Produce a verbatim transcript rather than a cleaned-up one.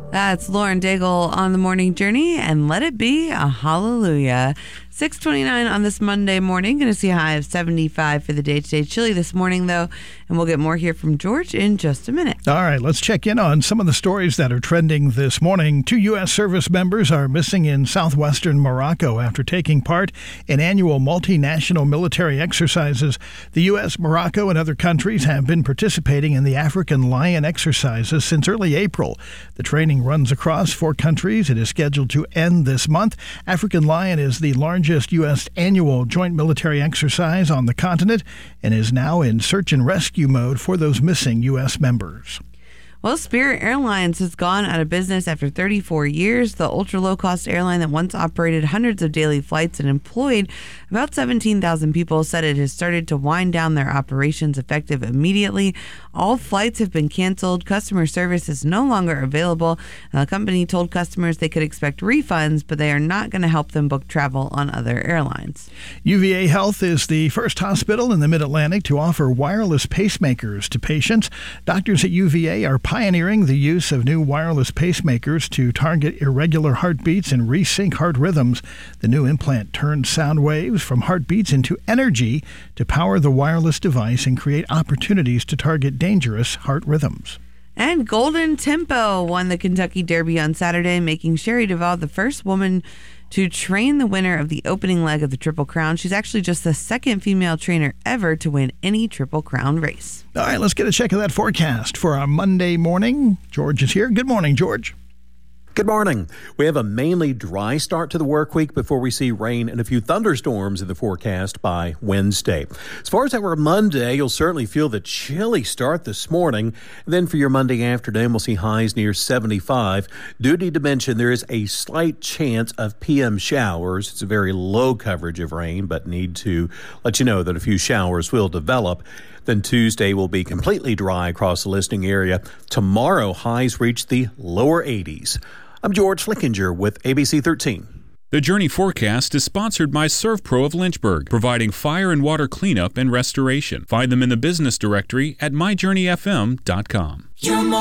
That's Lauren Daigle on the Morning Journey, and let it be a hallelujah. six twenty-nine on this Monday morning. Going to see a high of seventy-five for the day today. Chilly this morning, though, and we'll get more here from George in just a minute. All right, let's check in on some of the stories that are trending this morning. Two U S service members are missing in southwestern Morocco after taking part in annual multinational military exercises. The U S, Morocco, and other countries have been participating in the African Lion exercises since early April. The training runs across four countries. It is scheduled to end this month. African Lion is the largest U S annual joint military exercise on the continent and is now in search and rescue mode for those missing U S members. Well, Spirit Airlines has gone out of business after thirty-four years. The ultra-low-cost airline that once operated hundreds of daily flights and employed about seventeen thousand people said it has started to wind down their operations effective immediately. All flights have been canceled. Customer service is no longer available. The company told customers they could expect refunds, but they are not going to help them book travel on other airlines. U V A Health is the first hospital in the Mid-Atlantic to offer wireless pacemakers to patients. Doctors at U V A are pioneering the use of new wireless pacemakers to target irregular heartbeats and resync heart rhythms. The new implant turns sound waves from heartbeats into energy to power the wireless device and create opportunities to target dangerous heart rhythms. And Golden Tempo won the Kentucky Derby on Saturday, making Sherry Duvall the first woman to train the winner of the opening leg of the Triple Crown. She's actually just the second female trainer ever to win any Triple Crown race. All right, let's get a check of that forecast for our Monday morning. George is here. Good morning, George. Good morning. We have a mainly dry start to the work week before we see rain and a few thunderstorms in the forecast by Wednesday. As far as our Monday, you'll certainly feel the chilly start this morning. And then for your Monday afternoon, we'll see highs near seventy-five. Do need to mention there is a slight chance of P M showers. It's a very low coverage of rain, but need to let you know that a few showers will develop. Then Tuesday will be completely dry across the listening area. Tomorrow, highs reach the lower eighties. I'm George Flickinger with A B C thirteen. The Journey forecast is sponsored by ServPro of Lynchburg, providing fire and water cleanup and restoration. Find them in the business directory at my journey f m dot com.